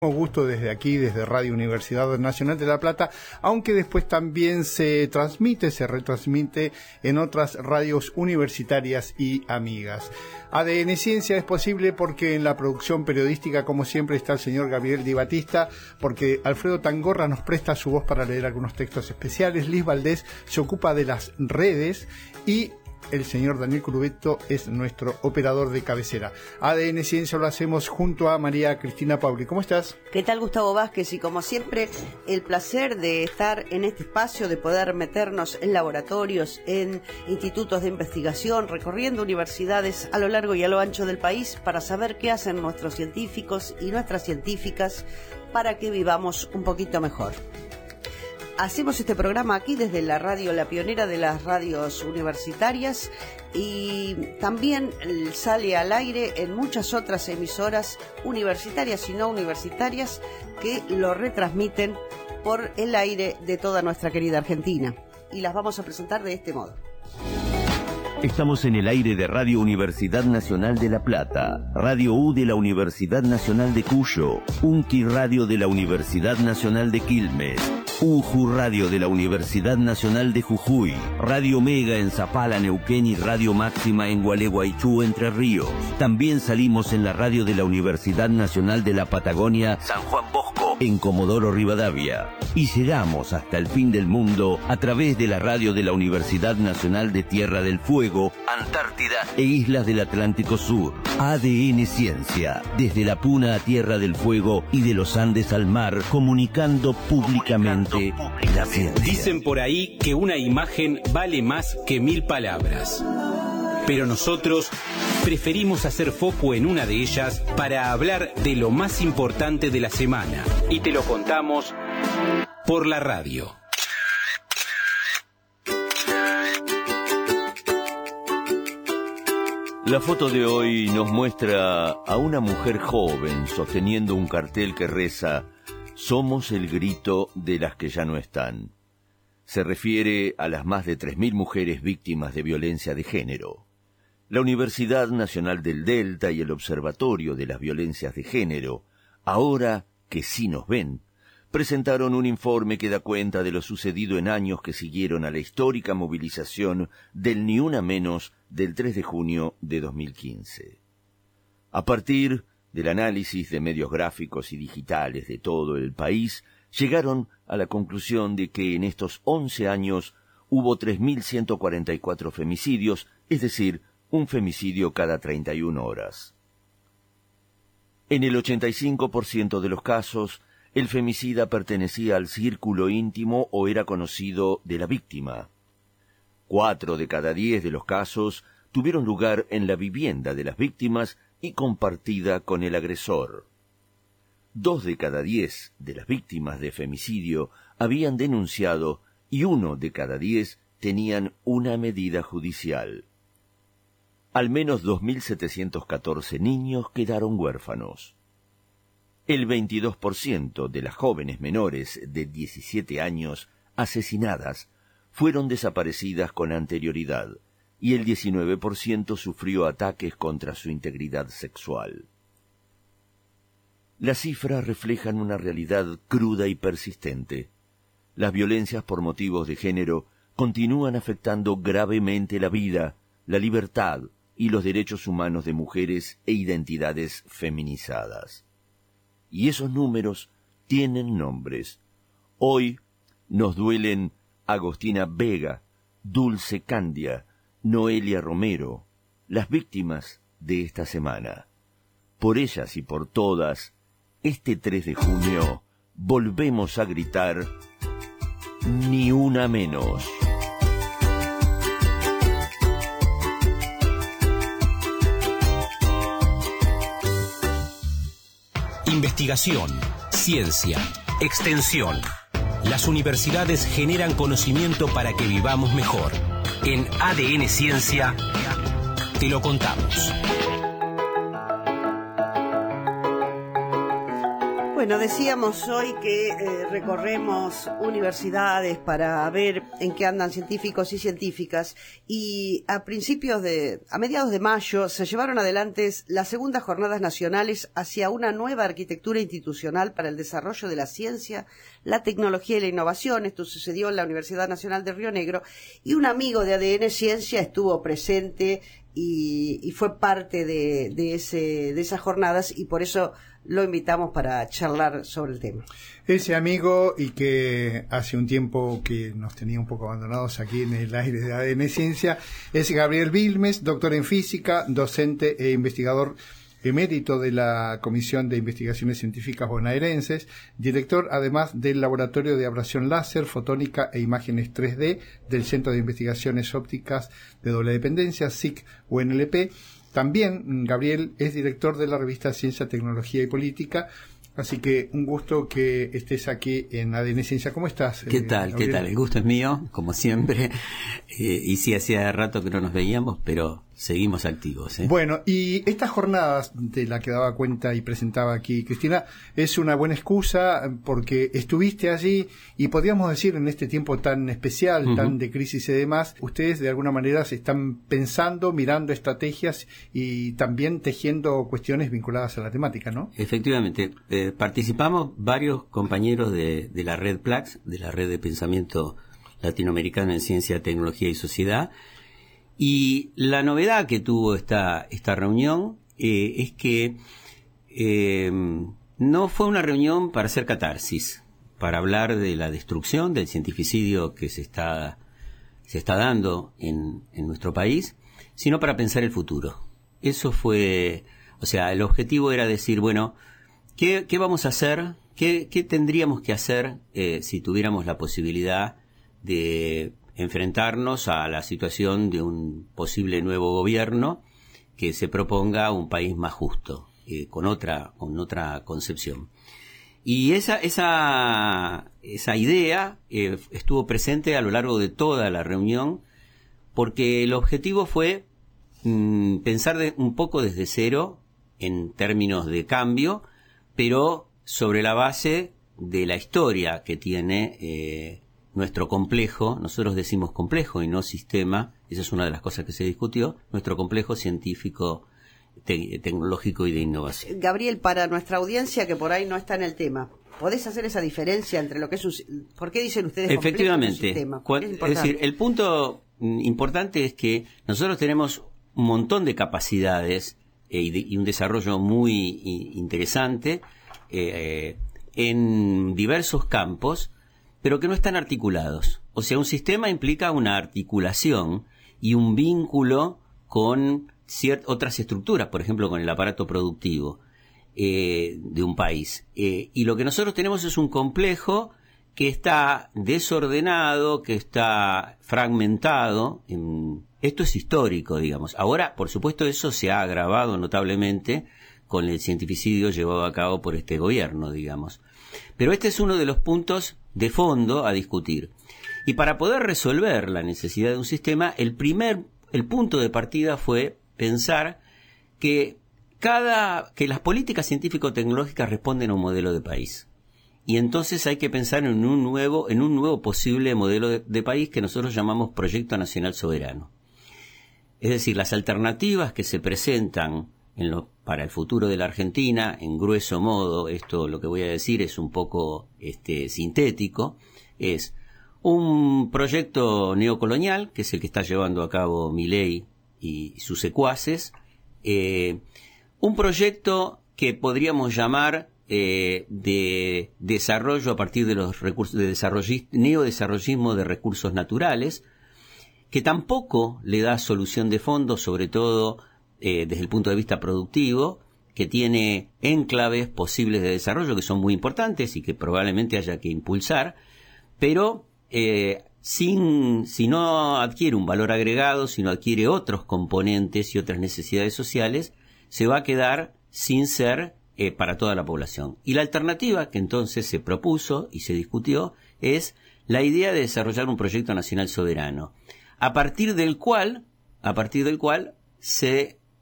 Gusto desde aquí, desde Radio Universidad Nacional de La Plata, aunque después también se retransmite en otras radios universitarias y amigas. ADN Ciencia es posible porque en la producción periodística, como siempre, está el señor Gabriel Di Battista, porque Alfredo Tangorra nos presta su voz para leer algunos textos especiales, Liz Valdés se ocupa de las redes y el señor Daniel Curubeto es nuestro operador de cabecera. ADN Ciencia lo hacemos junto a María Cristina Pauli. ¿Cómo estás? ¿Qué tal, Gustavo Vázquez? Y como siempre, el placer de estar en este espacio, de poder meternos en laboratorios, en institutos de investigación, recorriendo universidades a lo largo y a lo ancho del país para saber qué hacen nuestros científicos y nuestras científicas para que vivamos un poquito mejor. Hacemos este programa aquí desde la radio, la pionera de las radios universitarias, y también sale al aire en muchas otras emisoras universitarias y no universitarias que lo retransmiten por el aire de toda nuestra querida Argentina. Y las vamos a presentar de este modo. Estamos en el aire de Radio Universidad Nacional de La Plata, Radio U de la Universidad Nacional de Cuyo, UNCI Radio de la Universidad Nacional de Quilmes, UJU Radio de la Universidad Nacional de Jujuy, Radio Mega en Zapala, Neuquén y Radio Máxima en Gualeguaychú, Entre Ríos. También salimos en la radio de la Universidad Nacional de la Patagonia, San Juan Bosco, en Comodoro Rivadavia. Y llegamos hasta el fin del mundo a través de la radio de la Universidad Nacional de Tierra del Fuego, Antártida e Islas del Atlántico Sur. ADN Ciencia, desde la Puna a Tierra del Fuego y de los Andes al mar, comunicando públicamente la ciencia. Dicen por ahí que una imagen vale más que 1000 palabras. Pero nosotros preferimos hacer foco en una de ellas para hablar de lo más importante de la semana. Y te lo contamos por la radio. La foto de hoy nos muestra a una mujer joven sosteniendo un cartel que reza: "Somos el grito de las que ya no están". Se refiere a las más de 3.000 mujeres víctimas de violencia de género. La Universidad Nacional del Delta y el Observatorio de las Violencias de Género, ahora que sí nos ven, presentaron un informe que da cuenta de lo sucedido en años que siguieron a la histórica movilización del Ni Una Menos del 3 de junio de 2015. A partir del análisis de medios gráficos y digitales de todo el país, llegaron a la conclusión de que en estos 11 años hubo 3.144 femicidios, es decir, un femicidio cada 31 horas. En el 85% de los casos, el femicida pertenecía al círculo íntimo o era conocido de la víctima. 4 de cada 10 de los casos tuvieron lugar en la vivienda de las víctimas y compartida con el agresor. 2 de cada 10 de las víctimas de femicidio habían denunciado y 1 de cada 10 tenían una medida judicial. Al menos 2.714 niños quedaron huérfanos. El 22% de las jóvenes menores de 17 años asesinadas fueron desaparecidas con anterioridad y el 19% sufrió ataques contra su integridad sexual. Las cifras reflejan una realidad cruda y persistente. Las violencias por motivos de género continúan afectando gravemente la vida, la libertad y los derechos humanos de mujeres e identidades feminizadas. Y esos números tienen nombres. Hoy nos duelen Agostina Vega, Dulce Candia, Noelia Romero, las víctimas de esta semana. Por ellas y por todas, este 3 de junio volvemos a gritar: Ni una menos. Investigación, ciencia, extensión. Las universidades generan conocimiento para que vivamos mejor. En ADN Ciencia te lo contamos. Bueno, decíamos hoy que recorremos universidades para ver en qué andan científicos y científicas, y a mediados de mayo se llevaron adelante las segundas jornadas nacionales hacia una nueva arquitectura institucional para el desarrollo de la ciencia, la tecnología y la innovación. Esto sucedió en la Universidad Nacional de Río Negro, y un amigo de ADN Ciencia estuvo presente y fue parte de esas jornadas, y por eso lo invitamos para charlar sobre el tema. Ese amigo, y que hace un tiempo que nos tenía un poco abandonados aquí en el aire de ADN Ciencia, es Gabriel Vilmes, doctor en física, docente e investigador emérito de la Comisión de Investigaciones Científicas Bonaerenses, director además del Laboratorio de Abrasión Láser, Fotónica e Imágenes 3D del Centro de Investigaciones Ópticas de Doble Dependencia, SIC-UNLP. También Gabriel es director de la revista Ciencia, Tecnología y Política. Así que un gusto que estés aquí en ADN Ciencia. ¿Cómo estás? ¿Qué tal? Gabriel? ¿Qué tal? El gusto es mío, como siempre. Y sí, hacía rato que no nos veíamos, pero seguimos activos. Bueno, y estas jornadas de la que daba cuenta y presentaba aquí Cristina es una buena excusa porque estuviste allí y podríamos decir en este tiempo tan especial, tan de crisis y demás, ustedes de alguna manera se están pensando, mirando estrategias y también tejiendo cuestiones vinculadas a la temática, ¿no? Efectivamente. Participamos varios compañeros de la red PLAX, de la red de pensamiento latinoamericano en ciencia, tecnología y sociedad. Y la novedad que tuvo esta reunión es que no fue una reunión para hacer catarsis, para hablar de la destrucción, del cientificidio que se está dando en nuestro país, sino para pensar el futuro. Eso fue, o sea, el objetivo era decir, bueno, ¿qué vamos a hacer? ¿Qué tendríamos que hacer si tuviéramos la posibilidad de enfrentarnos a la situación de un posible nuevo gobierno que se proponga un país más justo, con otra concepción? Y esa idea estuvo presente a lo largo de toda la reunión, porque el objetivo fue pensar un poco desde cero en términos de cambio, pero sobre la base de la historia que tiene nuestro complejo. Nosotros decimos complejo y no sistema, esa es una de las cosas que se discutió, nuestro complejo científico, tecnológico y de innovación. Gabriel, para nuestra audiencia que por ahí no está en el tema, ¿podés hacer esa diferencia entre lo que es ¿por qué dicen ustedes efectivamente, complejo y sistema? Es decir, el punto importante es que nosotros tenemos un montón de capacidades y un desarrollo muy interesante en diversos campos, pero que no están articulados. O sea, un sistema implica una articulación y un vínculo con otras estructuras, por ejemplo, con el aparato productivo de un país. Y lo que nosotros tenemos es un complejo que está desordenado, que está fragmentado. Esto es histórico, digamos. Ahora, por supuesto, eso se ha agravado notablemente con el cientificidio llevado a cabo por este gobierno, digamos. Pero este es uno de los puntos de fondo a discutir. Y para poder resolver la necesidad de un sistema, el punto de partida fue pensar que las políticas científico-tecnológicas responden a un modelo de país. Y entonces hay que pensar en un nuevo posible modelo de país que nosotros llamamos Proyecto Nacional Soberano. Es decir, las alternativas que se presentan para el futuro de la Argentina, en grueso modo, esto lo que voy a decir es un poco sintético, es un proyecto neocolonial, que es el que está llevando a cabo Milei y sus secuaces, un proyecto que podríamos llamar de desarrollo a partir de los recursos, neodesarrollismo de recursos naturales, que tampoco le da solución de fondo, sobre todo desde el punto de vista productivo, que tiene enclaves posibles de desarrollo que son muy importantes y que probablemente haya que impulsar, pero si no adquiere un valor agregado, si no adquiere otros componentes y otras necesidades sociales, se va a quedar sin ser para toda la población. Y la alternativa que entonces se propuso y se discutió es la idea de desarrollar un proyecto nacional soberano, a partir del cual se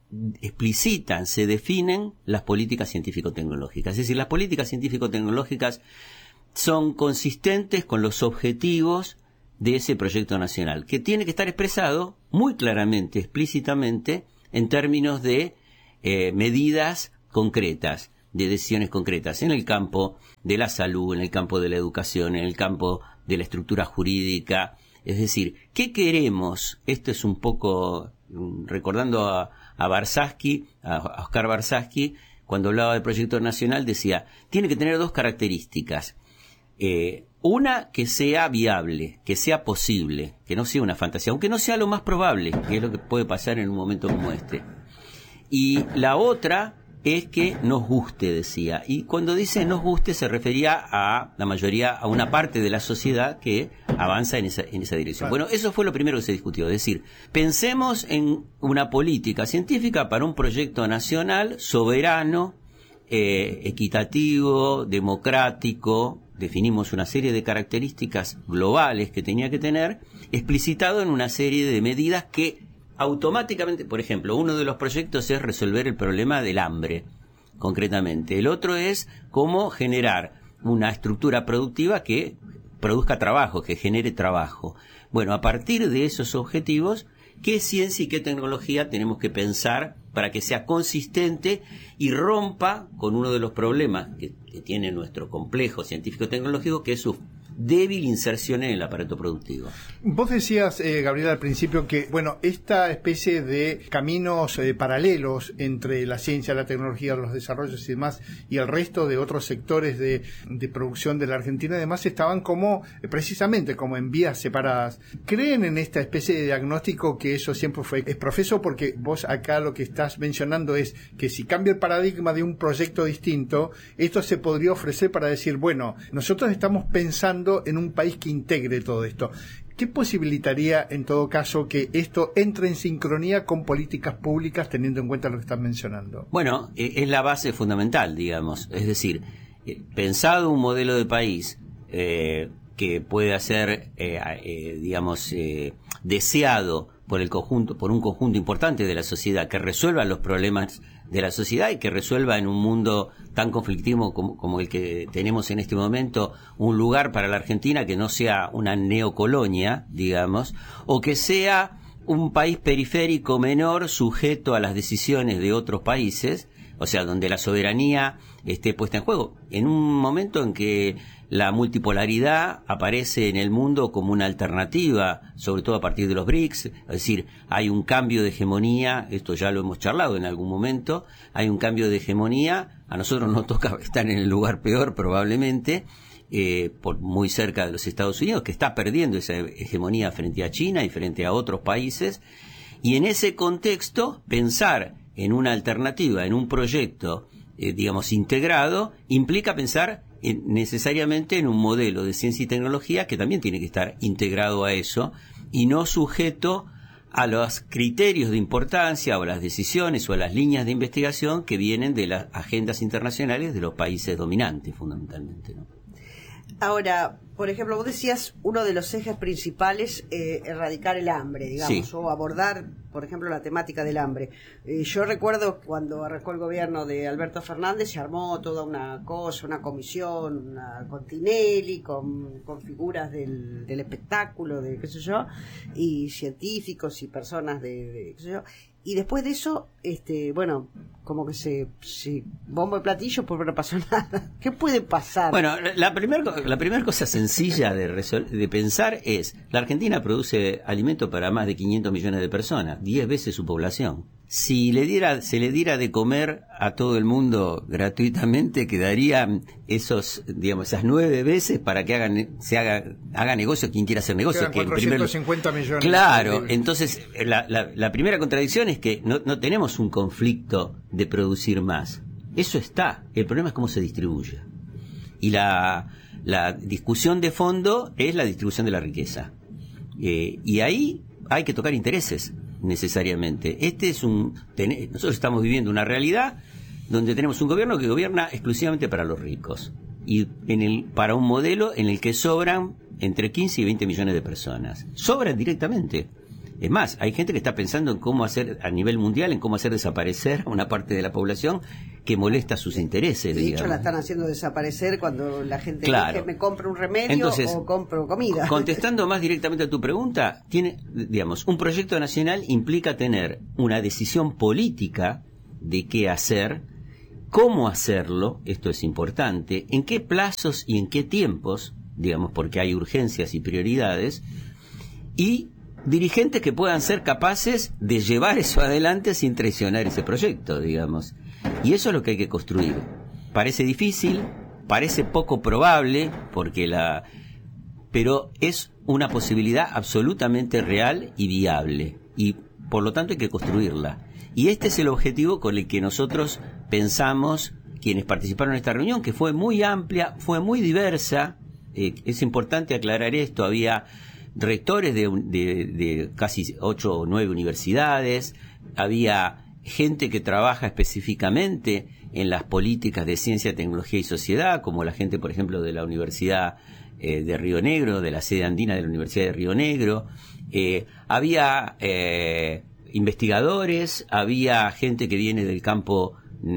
explicitan, se definen las políticas científico-tecnológicas. Es decir, las políticas científico-tecnológicas son consistentes con los objetivos de ese proyecto nacional, que tiene que estar expresado muy claramente, explícitamente, en términos de medidas concretas, de decisiones concretas, en el campo de la salud, en el campo de la educación, en el campo de la estructura jurídica. Es decir, ¿qué queremos? Esto es un poco, recordando a Barsaski, a Oscar Barsaski, cuando hablaba del proyecto nacional, decía, tiene que tener dos características. Una, que sea viable, que sea posible, que no sea una fantasía, aunque no sea lo más probable, que es lo que puede pasar en un momento como este. Y la otra es que nos guste, decía. Y cuando dice nos guste se refería a la mayoría, a una parte de la sociedad que avanza en esa dirección. Bueno, eso fue lo primero que se discutió. Es decir, pensemos en una política científica para un proyecto nacional soberano, equitativo, democrático. Definimos una serie de características globales que tenía que tener, explicitado en una serie de medidas que automáticamente, por ejemplo, uno de los proyectos es resolver el problema del hambre, concretamente. El otro es cómo generar una estructura productiva que produzca trabajo, que genere trabajo. Bueno, a partir de esos objetivos, ¿qué ciencia y qué tecnología tenemos que pensar para que sea consistente y rompa con uno de los problemas que tiene nuestro complejo científico-tecnológico, que es su débil inserción en el aparato productivo? Vos decías, Gabriela, al principio que, bueno, esta especie de caminos paralelos entre la ciencia, la tecnología, los desarrollos y demás, y el resto de otros sectores de producción de la Argentina, además, estaban como, precisamente, como en vías separadas. ¿Creen en esta especie de diagnóstico que eso siempre es profeso? Porque vos acá lo que estás mencionando es que si cambia el paradigma de un proyecto distinto, esto se podría ofrecer para decir, bueno, nosotros estamos pensando en un país que integre todo esto. ¿Qué posibilitaría, en todo caso, que esto entre en sincronía con políticas públicas, teniendo en cuenta lo que están mencionando? Bueno, es la base fundamental, digamos. Es decir, pensado un modelo de país que pueda ser, deseado por un conjunto importante de la sociedad, que resuelva los problemas de la sociedad y que resuelva en un mundo tan conflictivo como el que tenemos en este momento un lugar para la Argentina que no sea una neocolonia, digamos, o que sea un país periférico menor sujeto a las decisiones de otros países, o sea, donde la soberanía esté puesta en juego. En un momento en que la multipolaridad aparece en el mundo como una alternativa, sobre todo a partir de los BRICS, es decir, hay un cambio de hegemonía, esto ya lo hemos charlado en algún momento, hay un cambio de hegemonía, a nosotros nos toca estar en el lugar peor probablemente, por muy cerca de los Estados Unidos, que está perdiendo esa hegemonía frente a China y frente a otros países, y en ese contexto pensar en una alternativa, en un proyecto, integrado, implica pensar necesariamente en un modelo de ciencia y tecnología que también tiene que estar integrado a eso y no sujeto a los criterios de importancia o a las decisiones o a las líneas de investigación que vienen de las agendas internacionales de los países dominantes, fundamentalmente, ¿no? Ahora, por ejemplo, vos decías uno de los ejes principales, erradicar el hambre, digamos, sí, o abordar, por ejemplo, la temática del hambre. Yo recuerdo cuando arrancó el gobierno de Alberto Fernández, se armó toda una cosa, una comisión, con Tinelli, con figuras del espectáculo, de qué sé yo, y científicos y personas de qué sé yo. Y después de eso, como que se bombo y platillo, porque no pasó nada. ¿Qué puede pasar? Bueno, la primera cosa sencilla de pensar es, la Argentina produce alimento para más de 500 millones de personas, 10 veces su población. Si se le diera de comer a todo el mundo gratuitamente, quedarían esas 9 veces para que haga negocio quien quiera hacer negocio. Quedan 450 millones. Claro, entonces la primera contradicción es que no tenemos un conflicto de producir más. Eso está. El problema es cómo se distribuye. Y la discusión de fondo es la distribución de la riqueza. Y ahí hay que tocar intereses, necesariamente. Nosotros estamos viviendo una realidad donde tenemos un gobierno que gobierna exclusivamente para los ricos y para un modelo en el que sobran entre 15 y 20 millones de personas. Sobran directamente. Es más, hay gente que está pensando en cómo hacer, a nivel mundial, en cómo hacer desaparecer a una parte de la población que molesta sus intereses. De hecho, digamos. la están haciendo desaparecer cuando la gente Claro. dice me compro un remedio. Entonces, o compro comida. Contestando más directamente a tu pregunta, un proyecto nacional implica tener una decisión política de qué hacer, cómo hacerlo, esto es importante, en qué plazos y en qué tiempos, digamos, porque hay urgencias y prioridades, y dirigentes que puedan ser capaces de llevar eso adelante sin traicionar ese proyecto, digamos. Y eso es lo que hay que construir. Parece difícil, parece poco probable, pero es una posibilidad absolutamente real y viable, y por lo tanto hay que construirla. Y este es el objetivo con el que nosotros pensamos, quienes participaron en esta reunión, que fue muy amplia, fue muy diversa. Es importante aclarar esto, había rectores de casi 8 o 9 universidades, había gente que trabaja específicamente en las políticas de ciencia, tecnología y sociedad, como la gente, por ejemplo, de la Universidad de Río Negro, de la sede andina de la Universidad de Río Negro, había investigadores, había gente que viene del campo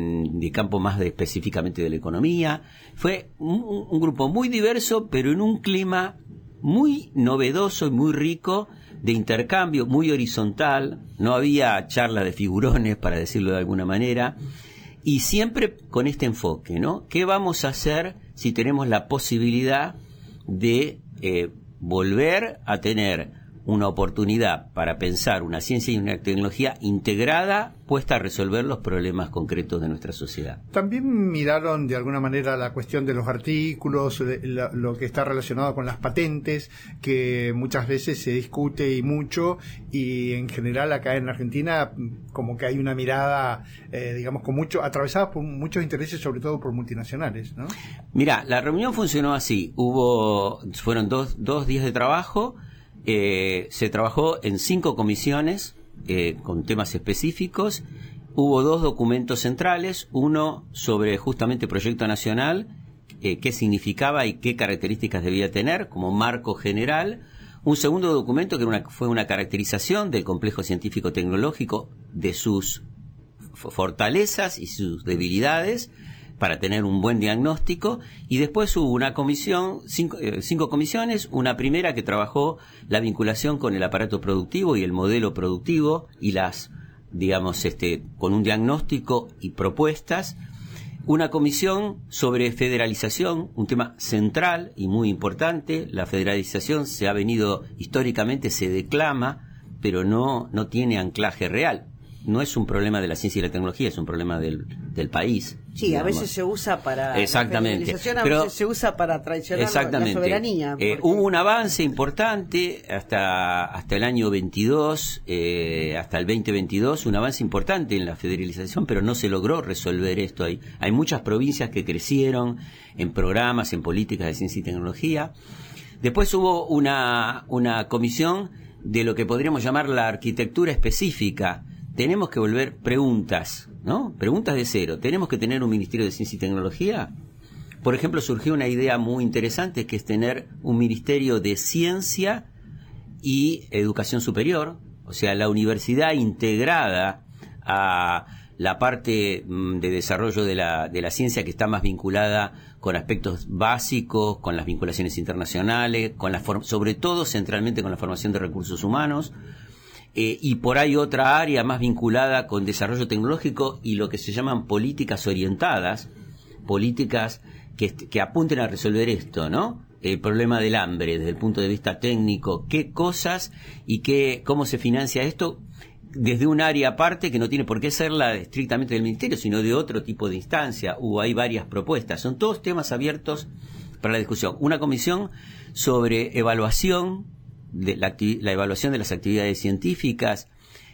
más específicamente de la economía. Fue un grupo muy diverso, pero en un clima muy novedoso y muy rico de intercambio, muy horizontal. No había charla de figurones, para decirlo de alguna manera, y siempre con este enfoque, ¿no? ¿Qué vamos a hacer si tenemos la posibilidad de volver a tener una oportunidad para pensar una ciencia y una tecnología integrada, puesta a resolver los problemas concretos de nuestra sociedad? También miraron de alguna manera la cuestión de los artículos, lo que está relacionado con las patentes, que muchas veces se discute y mucho, y en general acá en Argentina como que hay una mirada, digamos, atravesada por muchos intereses, sobre todo por multinacionales, ¿no? Mirá, la reunión funcionó así. Fueron dos días de trabajo. Se trabajó en 5 comisiones con temas específicos. Hubo 2 documentos centrales, uno sobre justamente proyecto nacional, qué significaba y qué características debía tener como marco general. Un segundo documento que fue una caracterización del complejo científico-tecnológico, de sus fortalezas y sus debilidades, para tener un buen diagnóstico. Y después hubo una comisión, 5 comisiones, una primera que trabajó la vinculación con el aparato productivo y el modelo productivo, y con un diagnóstico y propuestas. Una comisión sobre federalización, un tema central y muy importante. La federalización históricamente se declama, pero no tiene anclaje real. No es un problema de la ciencia y la tecnología, es un problema del país. Sí, digamos. A veces se usa para exactamente, la federalización, a veces se usa para traicionar la soberanía. Hubo un avance importante hasta el año 22, hasta el 2022, un avance importante en la federalización, pero no se logró resolver esto. Hay muchas provincias que crecieron en programas, en políticas de ciencia y tecnología. Después hubo una comisión de lo que podríamos llamar la arquitectura específica. Tenemos que volver preguntas, ¿no? Preguntas de cero. ¿Tenemos que tener un Ministerio de Ciencia y Tecnología? Por ejemplo, surgió una idea muy interesante, que es tener un Ministerio de Ciencia y Educación Superior, o sea, la universidad integrada a la parte de desarrollo de la ciencia, que está más vinculada con aspectos básicos, con las vinculaciones internacionales, sobre todo centralmente con la formación de recursos humanos. Y por ahí otra área más vinculada con desarrollo tecnológico y lo que se llaman políticas orientadas, políticas que apunten a resolver esto, ¿no? El problema del hambre desde el punto de vista técnico, qué cosas y cómo se financia esto desde un área aparte que no tiene por qué ser la estrictamente del ministerio, sino de otro tipo de instancia. Hay varias propuestas, son todos temas abiertos para la discusión. Una comisión sobre evaluación, la evaluación de las actividades científicas,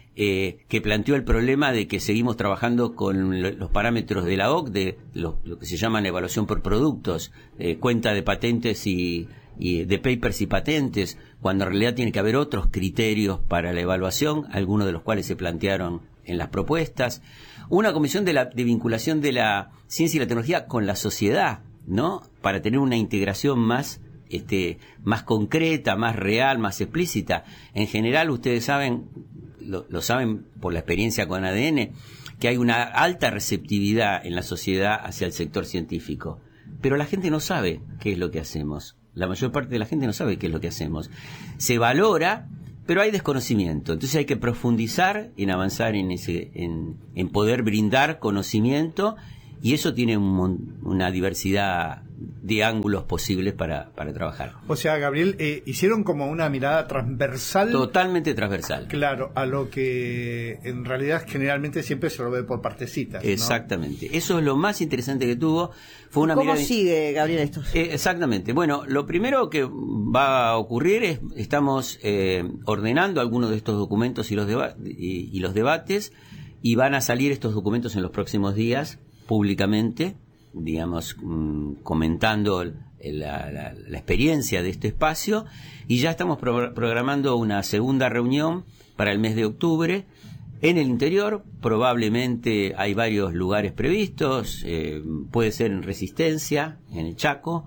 que planteó el problema de que seguimos trabajando con los parámetros de la OCDE, lo que se llaman evaluación por productos, cuenta de patentes y de papers y patentes, cuando en realidad tiene que haber otros criterios para la evaluación, algunos de los cuales se plantearon en las propuestas. Una comisión de vinculación de la ciencia y la tecnología con la sociedad, ¿no? Para tener una integración más más concreta, más real, más explícita. En general, ustedes saben, lo saben por la experiencia con ADN, que hay una alta receptividad en la sociedad hacia el sector científico. Pero la gente no sabe qué es lo que hacemos. La mayor parte de la gente no sabe qué es lo que hacemos. Se valora, pero hay desconocimiento. Entonces hay que profundizar en avanzar en poder brindar conocimiento, y eso tiene una diversidad de ángulos posibles para trabajar. O sea, Gabriel, hicieron como una mirada transversal. Totalmente transversal. Claro, a lo que en realidad generalmente siempre se lo ve por partecitas, ¿no? Exactamente. Eso es lo más interesante que tuvo. Fue una ¿Cómo mirada... sigue, Gabriel, esto? Exactamente. Bueno, lo primero que va a ocurrir es, estamos ordenando algunos de estos documentos y los debates, y van a salir estos documentos en los próximos días públicamente, digamos, comentando la experiencia de este espacio, y ya estamos programando una segunda reunión para el mes de octubre en el interior. Probablemente hay varios lugares previstos, puede ser en Resistencia, en el Chaco,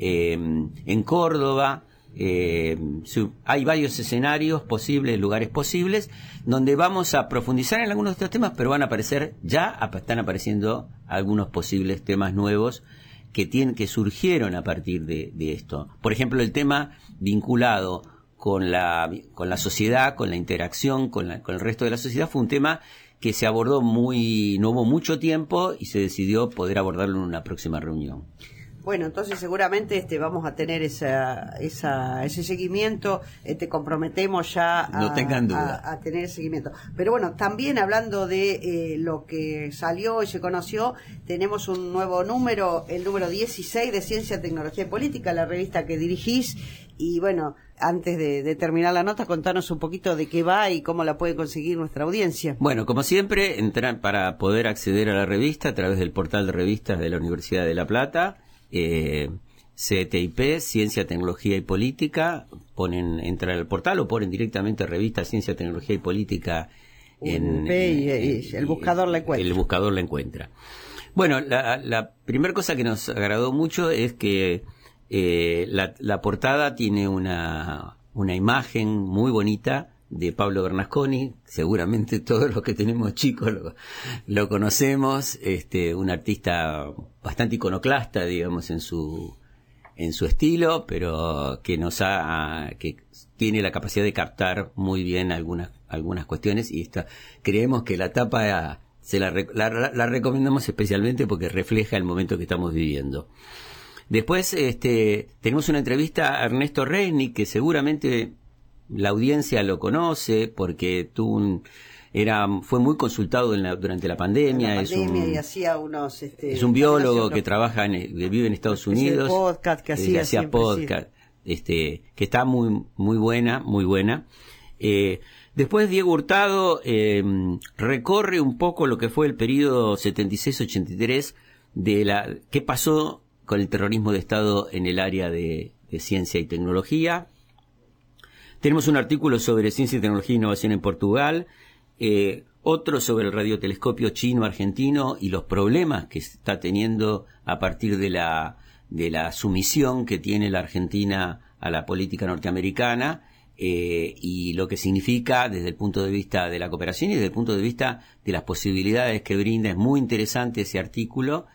en Córdoba. Hay varios escenarios posibles, lugares posibles, donde vamos a profundizar en algunos de estos temas, pero están apareciendo algunos posibles temas nuevos que surgieron a partir de esto. Por ejemplo, el tema vinculado con la sociedad, con la interacción con el resto de la sociedad, fue un tema que se abordó no hubo mucho tiempo, y se decidió poder abordarlo en una próxima reunión. Bueno, entonces seguramente vamos a tener ese seguimiento, te comprometemos ya no tengan duda a tener seguimiento. Pero bueno, también hablando de lo que salió y se conoció, tenemos un nuevo número, el número 16 de Ciencia, Tecnología y Política, la revista que dirigís. Y bueno, antes de terminar la nota, contanos un poquito de qué va y cómo la puede conseguir nuestra audiencia. Bueno, como siempre, para poder acceder a la revista a través del portal de revistas de la Universidad de La Plata, CTIP, Ciencia, Tecnología y Política, entran al portal o ponen directamente revista Ciencia, Tecnología y Política el buscador la encuentra. El buscador la encuentra. Bueno, la primera cosa que nos agradó mucho es que la portada tiene una imagen muy bonita de Pablo Bernasconi. Seguramente todos los que tenemos chicos lo conocemos, un artista bastante iconoclasta, digamos, en su estilo, pero que que tiene la capacidad de captar muy bien algunas cuestiones, y creemos que la tapa la recomendamos especialmente porque refleja el momento que estamos viviendo. Después tenemos una entrevista a Ernesto Resnick, que seguramente la audiencia lo conoce porque fue muy consultado durante la pandemia. Y hacía unos... es un biólogo que vive en Estados Unidos. Podcast que hacía podcast, que está muy buena. Después Diego Hurtado recorre un poco lo que fue el periodo 76-83 qué pasó con el terrorismo de Estado en el área de ciencia y tecnología. Tenemos un artículo sobre ciencia y tecnología e innovación en Portugal, otro sobre el radiotelescopio chino-argentino y los problemas que está teniendo a partir de la sumisión que tiene la Argentina a la política norteamericana, y lo que significa desde el punto de vista de la cooperación y desde el punto de vista de las posibilidades que brinda. Es muy interesante ese artículo.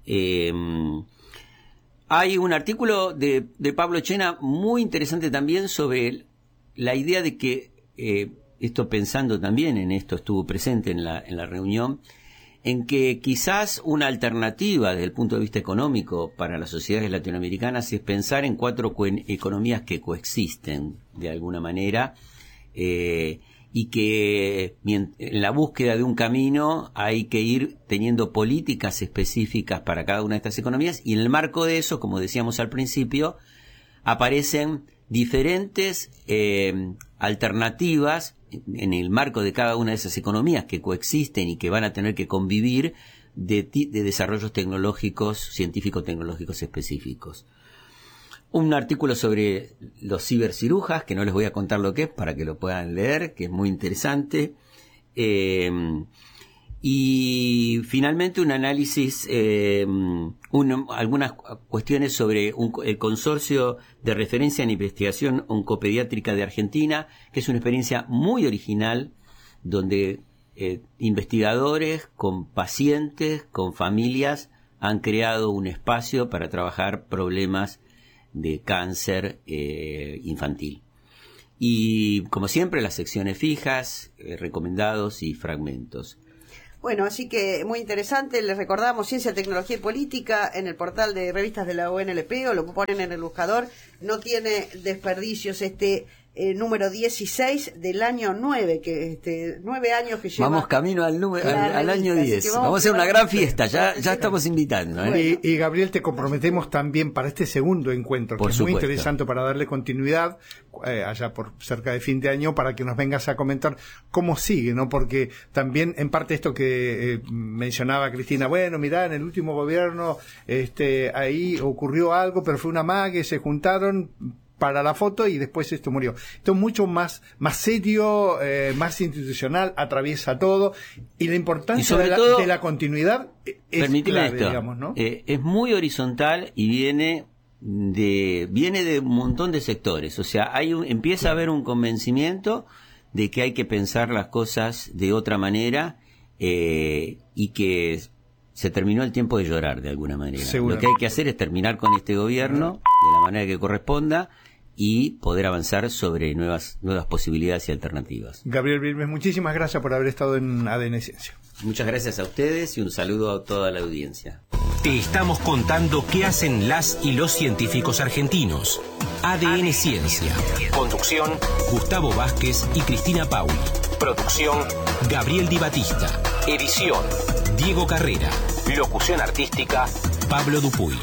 Hay un artículo de Pablo Chena muy interesante también sobre la idea de que, esto pensando también en esto, estuvo presente en la reunión, en que quizás una alternativa desde el punto de vista económico para las sociedades latinoamericanas es pensar en 4 economías que coexisten de alguna manera, y que en la búsqueda de un camino hay que ir teniendo políticas específicas para cada una de estas economías, y en el marco de eso, como decíamos al principio, aparecen diferentes alternativas en el marco de cada una de esas economías que coexisten y que van a tener que convivir de desarrollos tecnológicos, científico-tecnológicos específicos. Un artículo sobre los cibercirujas, que no les voy a contar lo que es para que lo puedan leer, que es muy interesante. Y finalmente un análisis, algunas cuestiones sobre el consorcio de referencia en investigación oncopediátrica de Argentina, que es una experiencia muy original, donde investigadores con pacientes, con familias, han creado un espacio para trabajar problemas de cáncer infantil. Y como siempre, las secciones fijas, recomendados y fragmentos. Bueno, así que muy interesante. Les recordamos Ciencia, Tecnología y Política en el portal de revistas de la UNLP, o lo ponen en el buscador. No tiene desperdicios número 16 del año 9, que 9 años que lleva. Vamos camino al año 10. Vamos a hacer una gran fiesta, ya estamos invitando. Bueno. Y Gabriel, te comprometemos también para este segundo encuentro, que es muy interesante, para darle continuidad allá por cerca de fin de año, para que nos vengas a comentar cómo sigue, ¿no? Porque también en parte esto que mencionaba Cristina, bueno, mirá, en el último gobierno ahí ocurrió algo, pero fue una mague, se juntaron para la foto y después esto murió. Esto es mucho más serio, más institucional, atraviesa todo, y la importancia de la continuidad es clave, digamos, ¿no? Es muy horizontal y viene de un montón de sectores. O sea, empieza a haber un convencimiento de que hay que pensar las cosas de otra manera, y que se terminó el tiempo de llorar de alguna manera. Lo que hay que hacer es terminar con este gobierno de la manera que corresponda y poder avanzar sobre nuevas posibilidades y alternativas. Gabriel Vilmes, muchísimas gracias por haber estado en ADN Ciencia. Muchas gracias a ustedes y un saludo a toda la audiencia. Te estamos contando qué hacen las y los científicos argentinos. ADN Ciencia. Conducción: Gustavo Vázquez y Cristina Pauli. Producción: Gabriel Di Battista. Edición: Diego Carrera. Locución artística: Pablo Dupuy.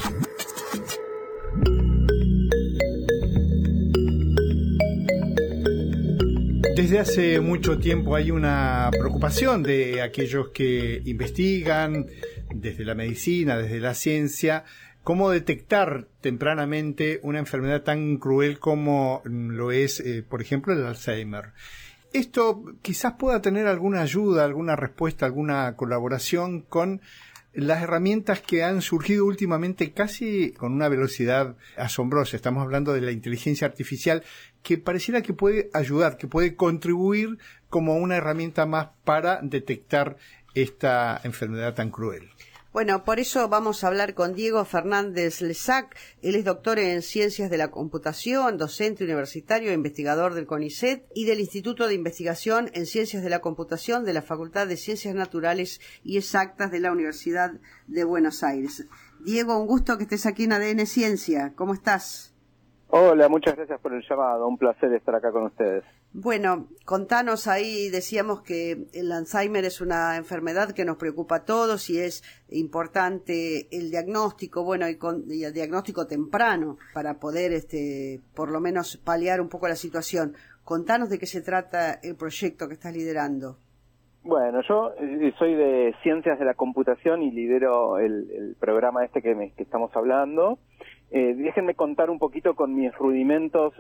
Desde hace mucho tiempo hay una preocupación de aquellos que investigan desde la medicina, desde la ciencia, cómo detectar tempranamente una enfermedad tan cruel como lo es, por ejemplo, el Alzheimer. Esto quizás pueda tener alguna ayuda, alguna respuesta, alguna colaboración con las herramientas que han surgido últimamente casi con una velocidad asombrosa. Estamos hablando de la inteligencia artificial, que pareciera que puede ayudar, que puede contribuir como una herramienta más para detectar esta enfermedad tan cruel. Bueno, por eso vamos a hablar con Diego Fernández Lesac. Él es doctor en Ciencias de la Computación, docente universitario e investigador del CONICET y del Instituto de Investigación en Ciencias de la Computación de la Facultad de Ciencias Naturales y Exactas de la Universidad de Buenos Aires. Diego, un gusto que estés aquí en ADN Ciencia. ¿Cómo estás? Hola, muchas gracias por el llamado. Un placer estar acá con ustedes. Bueno, contanos ahí, decíamos que el Alzheimer es una enfermedad que nos preocupa a todos y es importante el diagnóstico, bueno, y el diagnóstico temprano para poder, por lo menos paliar un poco la situación. Contanos de qué se trata el proyecto que estás liderando. Bueno, yo soy de Ciencias de la Computación y lidero el programa que estamos hablando. Déjenme contar un poquito con mis rudimentos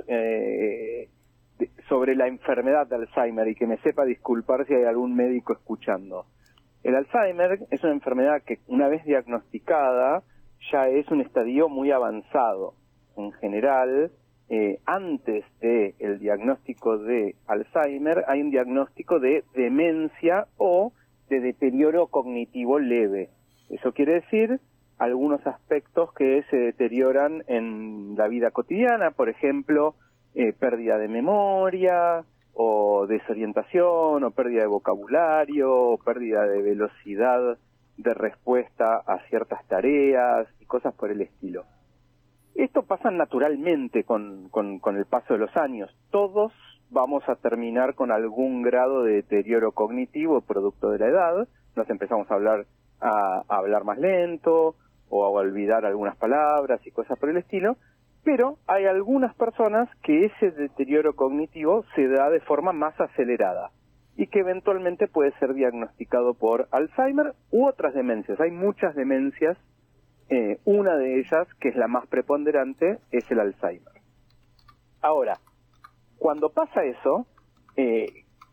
sobre la enfermedad de Alzheimer y que me sepa disculpar si hay algún médico escuchando. El Alzheimer es una enfermedad que una vez diagnosticada ya es un estadio muy avanzado. En general, antes del diagnóstico de Alzheimer hay un diagnóstico de demencia o de deterioro cognitivo leve. Eso quiere decir algunos aspectos que se deterioran en la vida cotidiana, por ejemplo, pérdida de memoria, o desorientación, o pérdida de vocabulario, o pérdida de velocidad de respuesta a ciertas tareas y cosas por el estilo. Esto pasa naturalmente con el paso de los años. Todos vamos a terminar con algún grado de deterioro cognitivo producto de la edad. Nos empezamos a hablar más lento, o a olvidar algunas palabras y cosas por el estilo, pero hay algunas personas que ese deterioro cognitivo se da de forma más acelerada y que eventualmente puede ser diagnosticado por Alzheimer u otras demencias. Hay muchas demencias, una de ellas, que es la más preponderante, es el Alzheimer. Ahora, cuando pasa eso,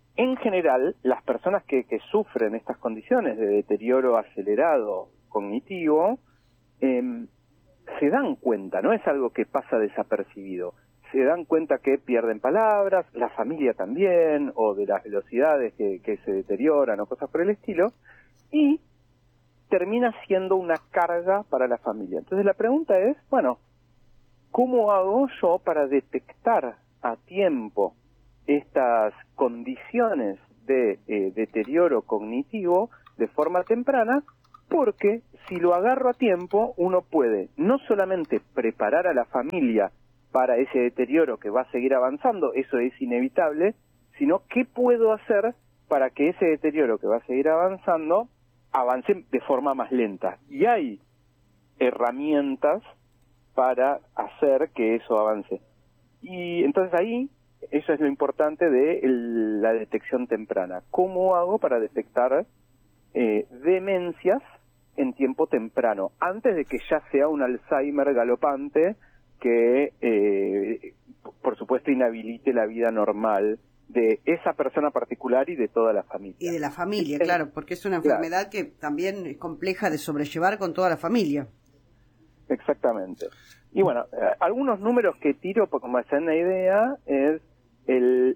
En general, las personas que sufren estas condiciones de deterioro acelerado cognitivo se dan cuenta, no es algo que pasa desapercibido, se dan cuenta que pierden palabras, la familia también, o de las velocidades que se deterioran o cosas por el estilo, y termina siendo una carga para la familia. Entonces la pregunta es, bueno, ¿cómo hago yo para detectar a tiempo estas condiciones de deterioro cognitivo de forma temprana? Porque si lo agarro a tiempo, uno puede no solamente preparar a la familia para ese deterioro que va a seguir avanzando, eso es inevitable, sino qué puedo hacer para que ese deterioro que va a seguir avanzando avance de forma más lenta. Y hay herramientas para hacer que eso avance. Y entonces ahí, eso es lo importante de la detección temprana. ¿Cómo hago para detectar demencias en tiempo temprano, antes de que ya sea un Alzheimer galopante que, por supuesto, inhabilite la vida normal de esa persona particular y de toda la familia? Y de la familia, claro, porque es una enfermedad que también es compleja de sobrellevar con toda la familia. Exactamente. Y bueno, algunos números que tiro, como hacer una idea, es el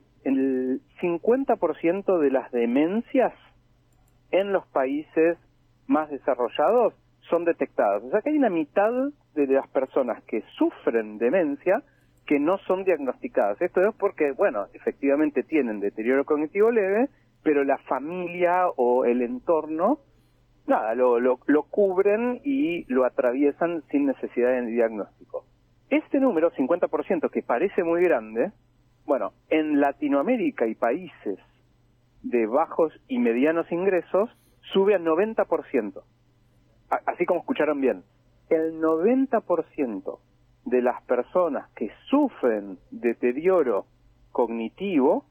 50% de las demencias en los países más desarrollados son detectadas. O sea que hay una mitad de las personas que sufren demencia que no son diagnosticadas. Esto es porque, bueno, efectivamente tienen deterioro cognitivo leve, pero la familia o el entorno, nada, lo cubren y lo atraviesan sin necesidad de diagnóstico. Este número, 50%, que parece muy grande, bueno, en Latinoamérica y países de bajos y medianos ingresos, sube al 90%. Así como escucharon bien, el 90% de las personas que sufren deterioro cognitivo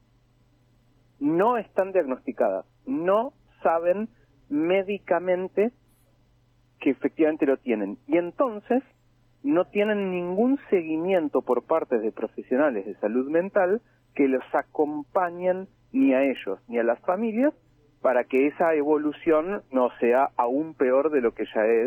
no están diagnosticadas, no saben médicamente que efectivamente lo tienen, y entonces no tienen ningún seguimiento por parte de profesionales de salud mental que los acompañen ni a ellos ni a las familias para que esa evolución no sea aún peor de lo que ya es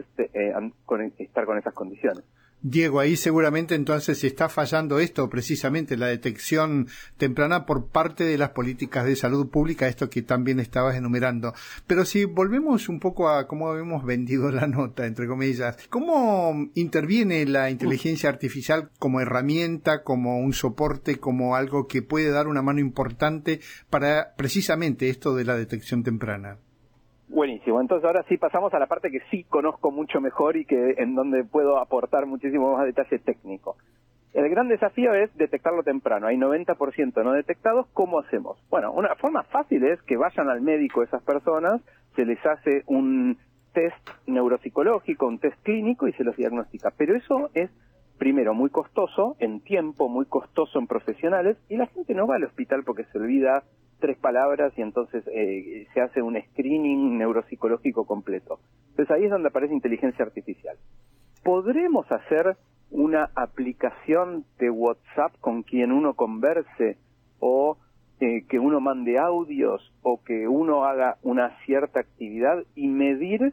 estar con esas condiciones. Diego, ahí seguramente entonces está fallando esto, precisamente la detección temprana por parte de las políticas de salud pública, esto que también estabas enumerando. Pero si volvemos un poco a cómo hemos vendido la nota, entre comillas, ¿cómo interviene la inteligencia artificial como herramienta, como un soporte, como algo que puede dar una mano importante para precisamente esto de la detección temprana? Buenísimo, entonces ahora sí pasamos a la parte que sí conozco mucho mejor y que en donde puedo aportar muchísimo más detalle técnico. El gran desafío es detectarlo temprano, hay 90% no detectados, ¿cómo hacemos? Bueno, una forma fácil es que vayan al médico esas personas, se les hace un test neuropsicológico, un test clínico y se los diagnostica, pero eso es primero muy costoso en tiempo, muy costoso en profesionales, y la gente no va al hospital porque se olvida 3 palabras y entonces se hace un screening neuropsicológico completo. Entonces ahí es donde aparece inteligencia artificial. ¿Podremos hacer una aplicación de WhatsApp con quien uno converse o que uno mande audios o que uno haga una cierta actividad y medir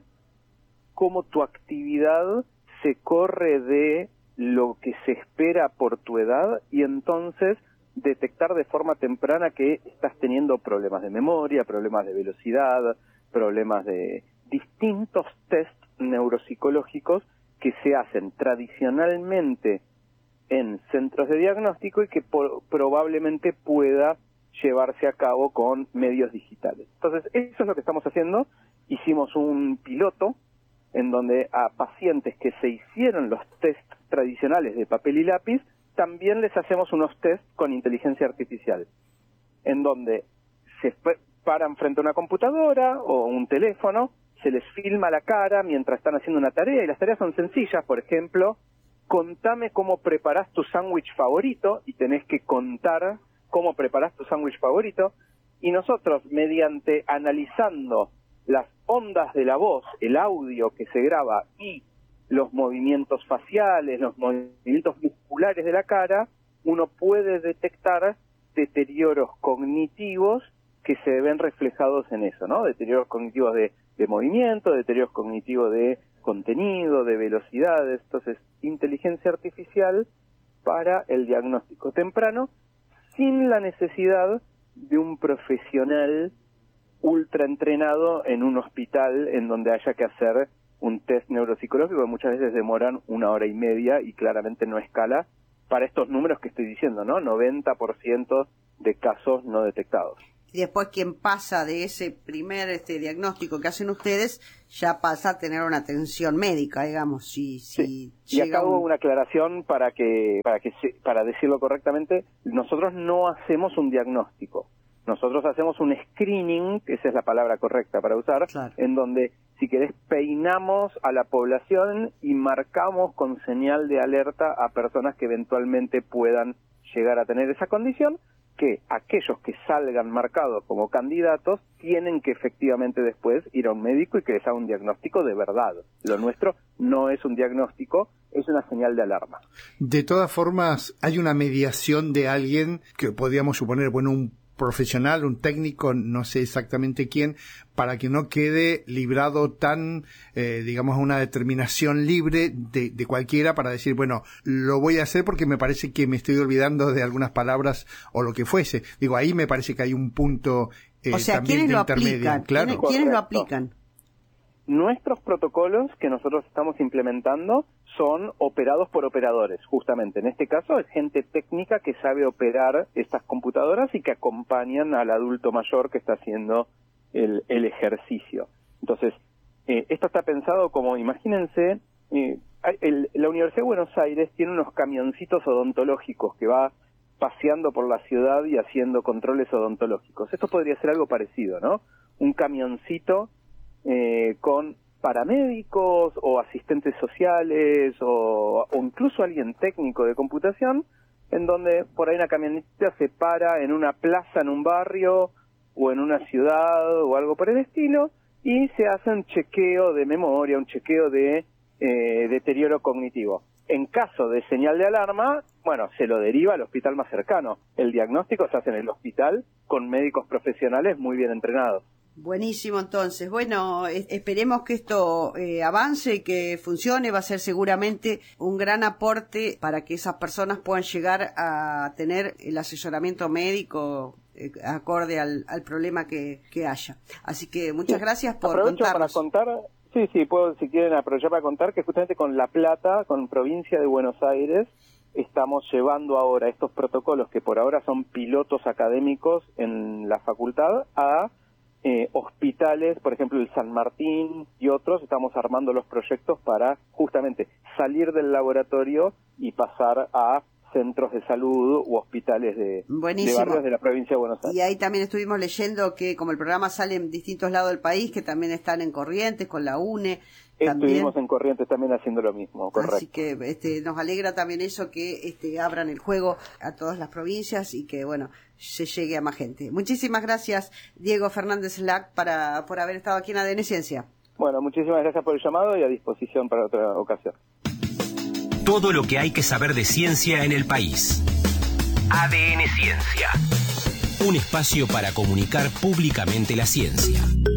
cómo tu actividad se corre de lo que se espera por tu edad y entonces detectar de forma temprana que estás teniendo problemas de memoria, problemas de velocidad, problemas de distintos test neuropsicológicos que se hacen tradicionalmente en centros de diagnóstico y que probablemente pueda llevarse a cabo con medios digitales? Entonces, eso es lo que estamos haciendo. Hicimos un piloto en donde a pacientes que se hicieron los test tradicionales de papel y lápiz, también les hacemos unos test con inteligencia artificial, en donde se paran frente a una computadora o un teléfono, se les filma la cara mientras están haciendo una tarea, y las tareas son sencillas. Por ejemplo, contame cómo preparás tu sándwich favorito, y tenés que contar cómo preparás tu sándwich favorito, y nosotros, mediante analizando las ondas de la voz, el audio que se graba y los movimientos faciales, los movimientos musculares de la cara, uno puede detectar deterioros cognitivos que se ven reflejados en eso, ¿no? Deterioros cognitivos de movimiento, deterioros cognitivos de contenido, de velocidades. Entonces, inteligencia artificial para el diagnóstico temprano sin la necesidad de un profesional ultra entrenado en un hospital en donde haya que hacer un test neuropsicológico que muchas veces demoran 1 hora y media y claramente no escala para estos números que estoy diciendo, ¿no? 90% de casos no detectados. Y después quien pasa de ese primer diagnóstico que hacen ustedes, ya pasa a tener una atención médica, digamos. Si y acá hago una aclaración para decirlo correctamente. Nosotros no hacemos un diagnóstico. Nosotros hacemos un screening, que esa es la palabra correcta para usar, claro, en donde, si querés, peinamos a la población y marcamos con señal de alerta a personas que eventualmente puedan llegar a tener esa condición, que aquellos que salgan marcados como candidatos tienen que efectivamente después ir a un médico y que les haga un diagnóstico de verdad. Lo nuestro no es un diagnóstico, es una señal de alarma. De todas formas, hay una mediación de alguien que podríamos suponer, bueno, un profesional, un técnico, no sé exactamente quién, para que no quede librado tan, digamos, una determinación libre de cualquiera para decir, bueno, lo voy a hacer porque me parece que me estoy olvidando de algunas palabras o lo que fuese. Digo, ahí me parece que hay un punto o sea, también ¿quiénes de lo intermedio. aplican? Claro. ¿Quiénes lo aplican? Nuestros protocolos que nosotros estamos implementando son operados por operadores, justamente. En este caso es gente técnica que sabe operar estas computadoras y que acompañan al adulto mayor que está haciendo el ejercicio. Entonces, esto está pensado como, imagínense, la Universidad de Buenos Aires tiene unos camioncitos odontológicos que va paseando por la ciudad y haciendo controles odontológicos. Esto podría ser algo parecido, ¿no? Un camioncito con paramédicos o asistentes sociales o incluso alguien técnico de computación, en donde por ahí una camioneta se para en una plaza en un barrio o en una ciudad o algo por el estilo y se hace un chequeo de memoria, un chequeo de deterioro cognitivo. En caso de señal de alarma, bueno, se lo deriva al hospital más cercano. El diagnóstico se hace en el hospital con médicos profesionales muy bien entrenados. Buenísimo, entonces. Bueno, esperemos que esto avance y que funcione. Va a ser seguramente un gran aporte para que esas personas puedan llegar a tener el asesoramiento médico acorde al problema que haya. Así que muchas gracias por contarnos. Para contar, puedo, si quieren aprovechar para contar que justamente con La Plata, con Provincia de Buenos Aires, estamos llevando ahora estos protocolos que por ahora son pilotos académicos en la facultad a hospitales, por ejemplo el San Martín y otros. Estamos armando los proyectos para justamente salir del laboratorio y pasar a centros de salud u hospitales de barrios de la provincia de Buenos Aires. Y ahí también estuvimos leyendo que como el programa sale en distintos lados del país, que también están en Corrientes, con la UNE. Estuvimos en Corrientes también haciendo lo mismo, correcto. Así que nos alegra también eso, que abran el juego a todas las provincias y que, bueno, se llegue a más gente. Muchísimas gracias, Diego Fernández Lac, por haber estado aquí en ADN Ciencia. Bueno, muchísimas gracias por el llamado y a disposición para otra ocasión. Todo lo que hay que saber de ciencia en el país. ADN Ciencia. Un espacio para comunicar públicamente la ciencia.